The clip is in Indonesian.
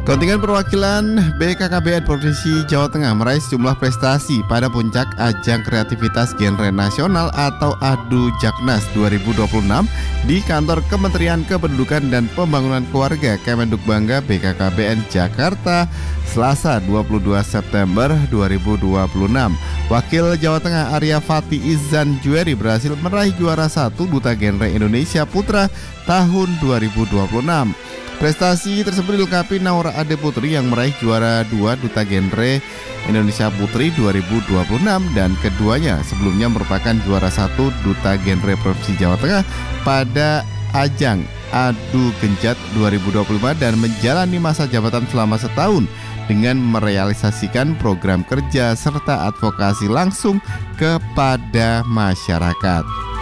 Kontingen perwakilan BKKBN Provinsi Jawa Tengah meraih sejumlah prestasi pada puncak ajang kreativitas genre nasional atau ADU Jaknas 2026 di kantor Kementerian Kependudukan dan Pembangunan Keluarga Kemenduk Bangga BKKBN Jakarta, Selasa 22 September 2026. Wakil Jawa Tengah Arya Fati Izan Jueri berhasil meraih juara 1 Duta Genre Indonesia Putra tahun 2026. Prestasi tersebut dilengkapi Naura Ade Putri yang meraih juara 2 Duta Genre Indonesia Putri 2026 dan keduanya sebelumnya merupakan juara 1 Duta Genre Provinsi Jawa Tengah pada ajang ADU Genjat 2025 dan menjalani masa jabatan selama setahun dengan merealisasikan program kerja serta advokasi langsung kepada masyarakat.